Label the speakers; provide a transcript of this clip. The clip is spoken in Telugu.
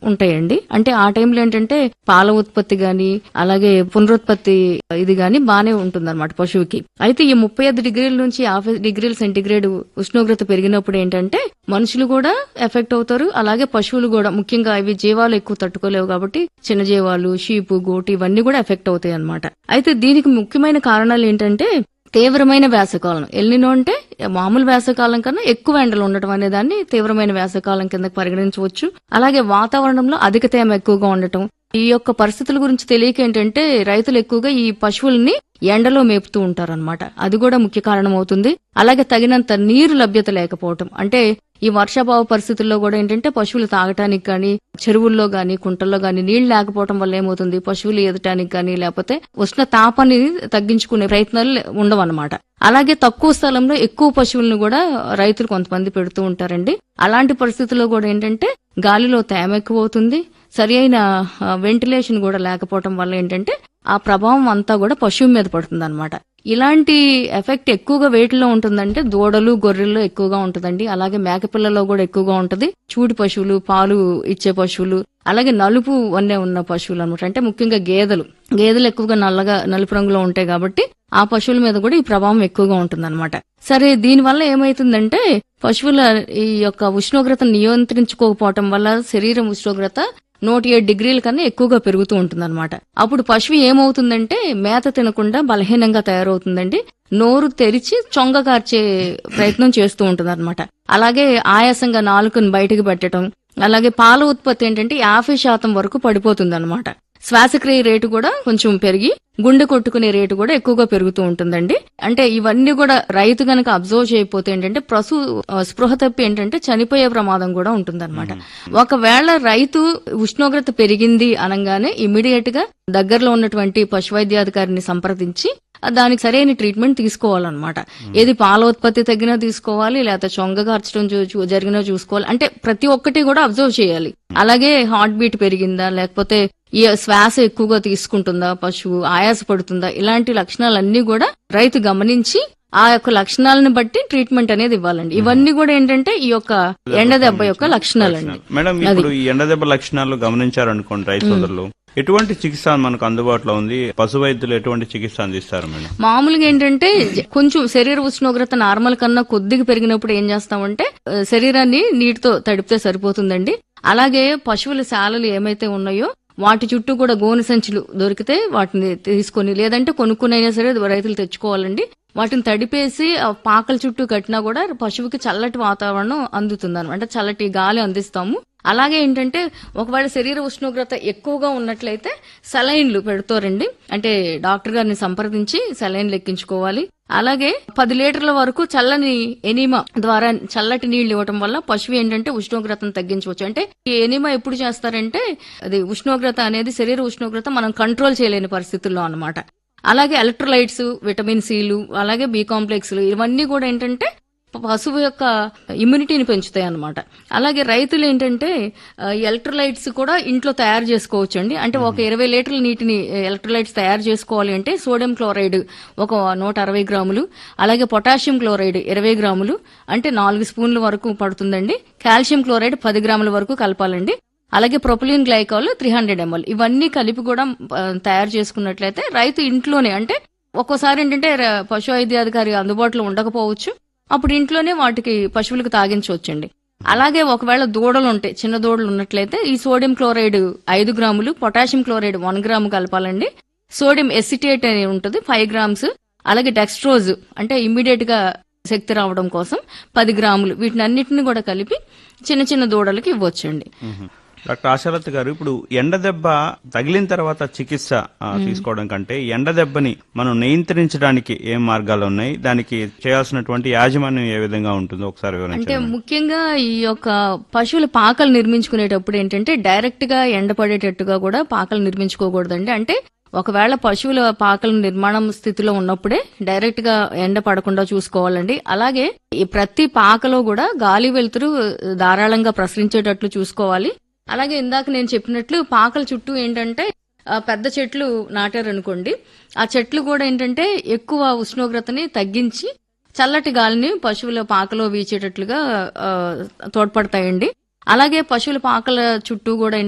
Speaker 1: ఉంటాయండి. అంటే ఆ టైంలో ఏంటంటే పాల ఉత్పత్తి గాని అలాగే పునరుత్పత్తి ఇది గాని బానే ఉంటుందన్నమాట పశువుకి. అయితే ఈ 35 డిగ్రీల నుంచి 50 డిగ్రీల సెంటీగ్రేడ్ ఉష్ణోగ్రత పెరిగినప్పుడు ఏంటంటే మనుషులు కూడా ఎఫెక్ట్ అవుతారు. అలాగే పశువులు కూడా, ముఖ్యంగా ఇవి జీవాలు ఎక్కువ తట్టుకోలేవు కాబట్టి చిన్న జీవాలు, షీపు, గోటు ఇవన్నీ కూడా ఎఫెక్ట్ అవుతాయి అన్నమాట. అయితే దీనికి ముఖ్యమైన కారణాలు ఏంటంటే తీవ్రమైన వేసవకాలం. ఎల్నినో అంటే మామూలు వేసవకాలం కన్నా ఎక్కువ ఎండలు ఉండటం అనే దాన్ని తీవ్రమైన వేసవకాలం కింద పరిగణించవచ్చు. అలాగే వాతావరణంలో అధిక తేమ ఎక్కువగా ఉండటం. ఈ యొక్క పరిస్థితుల గురించి తెలియక ఏంటంటే రైతులు ఎక్కువగా ఈ పశువుల్ని ఎండలో మేపుతూ ఉంటారన్నమాట. అది కూడా ముఖ్య కారణం అవుతుంది. అలాగే తగినంత నీరు లభ్యత లేకపోవటం. అంటే ఈ వర్షాభావ పరిస్థితుల్లో కూడా ఏంటంటే పశువులు తాగటానికి గాని, చెరువుల్లో గాని, కుంటల్లో గాని నీళ్లు లేకపోవడం వల్ల ఏమవుతుంది, పశువులు ఈదటానికి గాని లేకపోతే ఉష్ణ తాపాన్ని తగ్గించుకునే ప్రయత్నాలు ఉండవన్నమాట. అలాగే తక్కువ స్థలంలో ఎక్కువ పశువులను కూడా రైతులు కొంతమంది పెడుతూ ఉంటారండి. అలాంటి పరిస్థితుల్లో కూడా ఏంటంటే గాలిలో తేమ ఎక్కువ అవుతుంది. సరి అయిన వెంటిలేషన్ కూడా లేకపోవడం వల్ల ఏంటంటే ఆ ప్రభావం అంతా కూడా పశువు మీద పడుతుంది అనమాట. ఇలాంటి ఎఫెక్ట్ ఎక్కువగా వేటిలో ఉంటుందంటే దూడలు, గొర్రెల్లో ఎక్కువగా ఉంటుందండి. అలాగే మేకపిల్లలో కూడా ఎక్కువగా ఉంటది. చూడి పశువులు, పాలు ఇచ్చే పశువులు, అలాగే నలుపు వన్నె ఉన్న పశువులు అనమాట. అంటే ముఖ్యంగా గేదెలు ఎక్కువగా నలుపు రంగులో ఉంటాయి కాబట్టి ఆ పశువుల మీద కూడా ఈ ప్రభావం ఎక్కువగా ఉంటుందన్నమాట. సరే, దీనివల్ల ఏమైతుందంటే పశువుల ఈ యొక్క ఉష్ణోగ్రతను నియంత్రించుకోకపోవటం వల్ల శరీరం ఉష్ణోగ్రత 107 డిగ్రీల కన్నా ఎక్కువగా పెరుగుతూ ఉంటుందన్నమాట. అప్పుడు పశువు ఏమవుతుందంటే మేత తినకుండా బలహీనంగా తయారవుతుందండి. నోరు తెరిచి చొంగ కార్చే ప్రయత్నం చేస్తూ ఉంటుందన్నమాట. అలాగే ఆయాసంగా నాలుకను బయటకు పెట్టడం, అలాగే పాల ఉత్పత్తి ఏంటంటే 50% వరకు పడిపోతుందన్నమాట. శ్వాసక్రియ రేటు కూడా కొంచెం పెరిగి గుండె కొట్టుకునే రేటు కూడా ఎక్కువగా పెరుగుతూ ఉంటుందండి. అంటే ఇవన్నీ కూడా రైతు గనక అబ్జర్వ్ చేయకపోతే ఏంటంటే స్పృహ తప్పి ఏంటంటే చనిపోయే ప్రమాదం కూడా ఉంటుందన్నమాట. ఒకవేళ రైతు ఉష్ణోగ్రత పెరిగింది అనగానే ఇమీడియట్ గా దగ్గరలో ఉన్నటువంటి పశు వైద్యాధికారిని సంప్రదించి దానికి సరైన ట్రీట్మెంట్ తీసుకోవాలన్నమాట. ఏది పాల ఉత్పత్తి తగ్గినా తీసుకోవాలి, లేకపోతే చొంగ కార్చడం జరిగినా చూసుకోవాలి. అంటే ప్రతి ఒక్కటి కూడా అబ్జర్వ్ చేయాలి. అలాగే హార్ట్ బీట్ పెరిగిందా, లేకపోతే ఈ శ్వాస ఎక్కువగా తీసుకుంటుందా, పశువు ఆయాస పడుతుందా, ఇలాంటి లక్షణాలన్నీ కూడా రైతు గమనించి ఆ యొక్క లక్షణాలను బట్టి ట్రీట్మెంట్ అనేది ఇవ్వాలండి. ఇవన్నీ కూడా ఏంటంటే ఈ యొక్క ఎండదెబ్బ యొక్క లక్షణాలండి.
Speaker 2: మేడం, ఇప్పుడు ఈ ఎండదెబ్బ లక్షణాలు గమనించారనుకోండి రైతు సోదరులు, ఎటువంటి చికిత్స మనకు అందుబాటులో ఉంది? పశు వైద్యులు ఎటువంటి చికిత్స అందిస్తారు మేడం?
Speaker 1: మామూలుగా ఏంటంటే కొంచెం శరీర ఉష్ణోగ్రత నార్మల్ కన్నా కొద్దిగా పెరిగినప్పుడు ఏం చేస్తామంటే శరీరాన్ని నీటితో తడిపితే సరిపోతుందండి. అలాగే పశువుల శాలలు ఏమైతే ఉన్నాయో వాటి చుట్టూ కూడా గోనె సంచులు దొరికితే వాటిని తీసుకొని, లేదంటే కొనుక్కునైనా సరే రైతులు తెచ్చుకోవాలండి. వాటిని తడిపేసి పాకల చుట్టూ కట్టినా కూడా పశువుకి చల్లటి వాతావరణం అందుతుంది అనమాట. చల్లటి గాలి అందిస్తాము. అలాగే ఏంటంటే ఒకవేళ శరీర ఉష్ణోగ్రత ఎక్కువగా ఉన్నట్లయితే సెలైన్లు పెడతారండి. అంటే డాక్టర్ గారిని సంప్రదించి సెలైన్లు ఎక్కించుకోవాలి. అలాగే 10 లీటర్ల వరకు చల్లని ఎనిమా ద్వారా చల్లటి నీళ్లు ఇవ్వటం వల్ల పశువు ఏంటంటే ఉష్ణోగ్రతను తగ్గించవచ్చు. అంటే ఈ ఎనిమా ఎప్పుడు చేస్తారంటే అది ఉష్ణోగ్రత అనేది శరీర ఉష్ణోగ్రత మనం కంట్రోల్ చేయలేని పరిస్థితుల్లో అన్నమాట. అలాగే ఎలక్ట్రోలైట్స్, విటమిన్ సిలు, అలాగే బి కాంప్లెక్స్లు ఇవన్నీ కూడా ఏంటంటే పశువు యొక్క ఇమ్యూనిటీని పెంచుతాయి అన్నమాట. అలాగే రైతులు ఏంటంటే ఎలక్ట్రోలైట్స్ కూడా ఇంట్లో తయారు చేసుకోవచ్చండి. అంటే ఒక 20 లీటర్ల నీటిని ఎలక్ట్రోలైట్స్ తయారు చేసుకోవాలి అంటే సోడియం క్లోరైడ్ ఒక 160 గ్రాములు, అలాగే పొటాషియం క్లోరైడ్ 20 గ్రాములు, అంటే 4 స్పూన్ల వరకు పడుతుందండి. కాల్షియం క్లోరైడ్ 10 గ్రాముల వరకు కలపాలండి. అలాగే ప్రొపిలిన్ గ్లైకాల్ 300 ml ఇవన్నీ కలిపి కూడా తయారు చేసుకున్నట్లయితే రైతు ఇంట్లోనే, అంటే ఒక్కోసారి ఏంటంటే పశు వైద్యాధికారి అందుబాటులో ఉండకపోవచ్చు, అప్పుడు ఇంట్లోనే వాటికి పశువులకు తాగించవచ్చండి. అలాగే ఒకవేళ దూడలు ఉంటే, చిన్న దూడలు ఉన్నట్లయితే ఈ సోడియం క్లోరైడ్ 5 గ్రాములు, పొటాషియం క్లోరైడ్ 1 గ్రాము కలపాలండి. సోడియం ఎసిటేట్ అని ఉంటుంది 5 గ్రామ్స్, అలాగే డెక్స్ట్రోజ్ అంటే ఇమ్మీడియట్ గా శక్తి రావడం కోసం 10 గ్రాములు, వీటిని అన్నిటిని కూడా కలిపి చిన్న చిన్న దూడలకి ఇవ్వచ్చండి.
Speaker 2: డాక్టర్ ఆశాలత గారు, ఇప్పుడు ఎండదెబ్బ తగిలిన తర్వాత చికిత్స తీసుకోవడం కంటే ఎండదెబ్బని మనం నియంత్రించడానికి ఏం మార్గాలు ఉన్నాయి, దానికి చేయాల్సినటువంటి యాజమాన్యం ఏ విధంగా ఉంటుందో ఒకసారి వివరించండి.
Speaker 1: అంటే ముఖ్యంగా ఈ యొక్క పశువుల పాకలు నిర్మించుకునేటప్పుడు ఏంటంటే డైరెక్ట్ గా ఎండపడేటట్టుగా కూడా పాకలు నిర్మించుకోకూడదండి. అంటే ఒకవేళ పశువుల పాకల నిర్మాణం స్థితిలో ఉన్నప్పుడే డైరెక్ట్ గా ఎండ పడకుండా చూసుకోవాలండి. అలాగే ఈ ప్రతి పాకలో కూడా గాలి వెలుతురు ధారాళంగా ప్రసరించేటట్లు చూసుకోవాలి. అలాగే ఇందాక నేను చెప్పినట్లు పాకల చుట్టూ ఏంటంటే పెద్ద చెట్లు నాటారనుకోండి, ఆ చెట్లు కూడా ఏంటంటే ఎక్కువ ఉష్ణోగ్రతని తగ్గించి చల్లటి గాలిని పశువుల పాకలో వీచేటట్లుగా తోడ్పడతాయండి. అలాగే పశువుల పాకల చుట్టూ కూడా